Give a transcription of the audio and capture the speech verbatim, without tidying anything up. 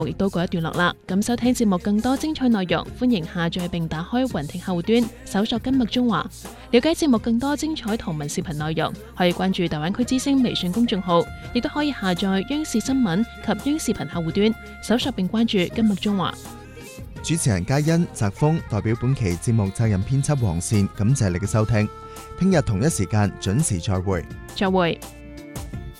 亦都告一段落啦。咁收聽節目更多精彩內容，歡迎下載並打開雲聽客戶端，搜索今日中華，了解節目更多精彩圖文視頻內容。可以關注大灣區之聲微信公眾號，亦都可以下載央視新聞及央視頻客戶端，搜索並關注今日中華。 主持人嘉欣、澤峰代表本期節目責任編輯黃善，感謝你嘅收聽。聽日同一時間準時再會。 再會。